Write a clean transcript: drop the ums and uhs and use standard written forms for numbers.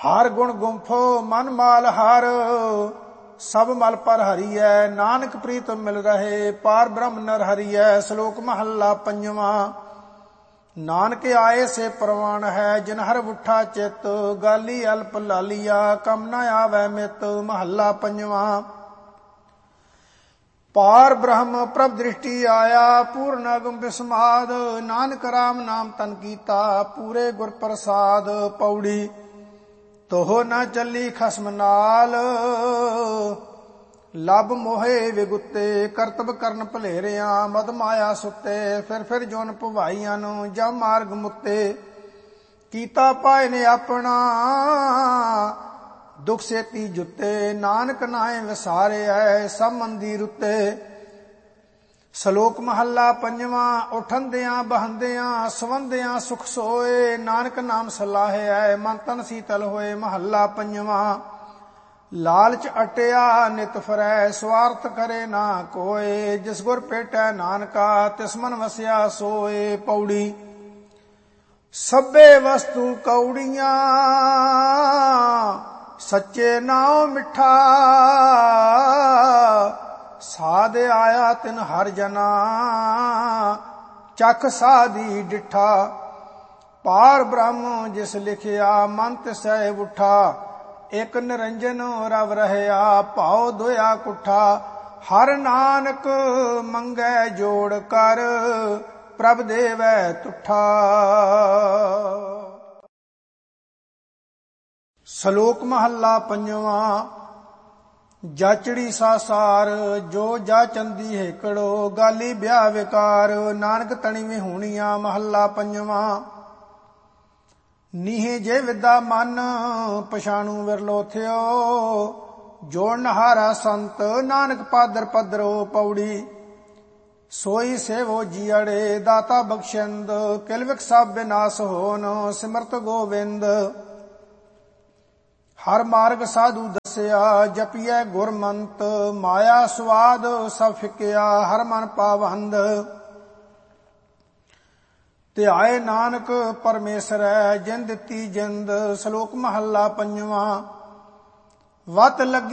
ਹਰ ਗੁਣ ਗੁੰਫੋ ਮਨ ਮਾਲ ਹਰ, ਸਭ ਮਲ ਪਰ ਹਰੀਐ। ਨਾਨਕ ਪ੍ਰੀਤਮ ਮਿਲ ਰਹੇ, ਪਾਰ ਬ੍ਰਹਮ ਨਰ ਹਰੀਐ। ਸ਼ਲੋਕ ਮਹੱਲਾ ਪੰਜਵਾਂ। ਨਾਨਕ ਆਏ ਸੇ ਪ੍ਰਵਾਨ ਹੈ, ਜਿਨ ਹਰ ਉਠਾ ਚਿਤ। ਗਾਲੀ ਅਲਪ ਲਾਲੀਆ, ਕਮ ਨ ਆਵੈ ਮਿਤ। ਮਹੱਲਾ ਪੰਜਵਾਂ। ਪਾਰ ਬ੍ਰਹਮ ਪ੍ਰਭ ਦ੍ਰਿਸ਼ਟੀ ਆਇਆ, ਪੂਰਨ ਅਗਮ ਬਿਸਮਾਦ। ਨਾਨਕ ਰਾਮ ਨਾਮ ਤਨ ਕੀਤਾ, ਪੂਰੇ ਗੁਰ ਪ੍ਰਸਾਦ। ਪੌੜੀ। ਤੋਹ ਨਾ ਚੱਲੀ ਖਸਮ ਨਾਲ, ਲਬ ਮੋਹੇ ਵਿਗੁੱਤੇ। ਕਰਤਬ ਕਰਨ ਭਲੇਰਿਆਂ, ਮਦ ਮਾਇਆ ਸੁੱਤੇ। ਫਿਰ ਜੋਨ ਭਵਾਈਆਂ ਨੂੰ, ਜਾਂ ਮਾਰਗ ਮੁੱਤੇ। ਕੀਤਾ ਪਾਏ ਨੇ ਆਪਣਾ, ਦੁਖ ਸੇਤੀ ਜੁੱਤੇ। ਨਾਨਕ ਨਾਏ ਵਿਸਾਰਿਐ, ਸਭ ਮੰਦੀ ਰੁੱਤੇ। ਸ਼ਲੋਕ ਮਹੱਲਾ ਪੰਜਵਾਂ। ਉਠੰਦਿਆਂ ਬਹੰਦਿਆਂ, ਸਵੰਦਿਆਂ ਸੁਖ ਸੋਏ। ਨਾਨਕ ਨਾਮ ਸਲਾਹਿਐ, ਮਨ ਤਨ ਸੀਤਲ ਹੋਏ। ਮਹੱਲਾ ਪੰਜਵਾਂ। ਲਾਲਚ ਅਟਿਆ ਨਿਤ ਫਿਰੈ, ਸਵਾਰਥ ਕਰੇ ਨਾ ਕੋਏ। ਜਿਸ ਗੁਰ ਭੇਟੈ ਨਾਨਕਾ, ਤਿਸ ਮਨ ਵਸਿਆ ਸੋਏ। ਪੌੜੀ। ਸਭੇ ਵਸਤੂ ਕੌੜੀਆਂ, ਸੱਚੇ ਨਾਉ ਮਿੱਠਾ। ਸਾਧ ਆਇਆ ਤਿਨ ਹਰ ਜਨਾ, ਚਖ ਸਾਧੀ ਡਿਠਾ। ਪਾਰ ਬ੍ਰਹਮ ਜਿਸ ਲਿਖਿਆ, ਮਨ ਤਿਸੈ ਉਠਾ। ਇਕ ਨਿਰੰਜਨ ਰਵ ਰਹਿਆ, ਭਾਉ ਦੋਇਆ ਕੁਠਾ। ਹਰ ਨਾਨਕ ਮੰਗੈ ਜੋੜ ਕਰ, ਪ੍ਰਭ ਦੇਵੈ ਤੁਠਾ। ਸ਼ਲੋਕ ਮਹੱਲਾ ਪੰਜਵਾਂ। ਜਾਚੜੀ ਸਾਸਾਰ, ਜੋ ਜਾ ਚੰਦੀ ਹੇਕੜੋ। ਗਾਲੀ ਵਿਆਹ ਵਿਕਾਰ, ਨਾਨਕ ਤਣੀ ਵਿਹੂਣੀਆਂ। ਮਹੱਲਾ ਪੰਜਵਾਂ। ਨੀਹੇ ਜੇ ਵਿਦਾ ਮਨ, ਪਛਾਣੂ ਵਿਰਲੋ ਥਿਓ। ਜੋੜ ਨਹਾਰਾ ਸੰਤ, ਨਾਨਕ ਪਾਦਰ ਪਦਰੋ। ਪੌੜੀ। ਸੋਈ ਸੇਵੋ ਜੀਅੜੇ, ਦਾਤਾ ਬਖਸ਼ਿੰਦ। ਕਿਲਵਿਕ ਸਭ ਬਿਨਾਸ਼ ਹੋਨ, ਸਿਮਰਤ ਗੋਬਿੰਦ। ਹਰ ਮਾਰਗ ਸਾਧੂ ਦੱਸਿਆ, ਜਪੀਐ ਗੁਰਮੰਤ। ਮਾਇਆ ਸਵਾਦ ਸਭ ਫਿਕਿਆ, ਹਰ ਮਨ ਪਾਵੰਦ। ਧਿਆਏ ਨਾਨਕ ਪਰਮੇਸ਼ਰੈ, ਜਿਨ ਦਿੱਤੀ ਜਿੰਦ। ਸ਼ਲੋਕ ਮਹੱਲਾ ਪੰਜਵਾਂ। ਵਤ ਲੱਗੀ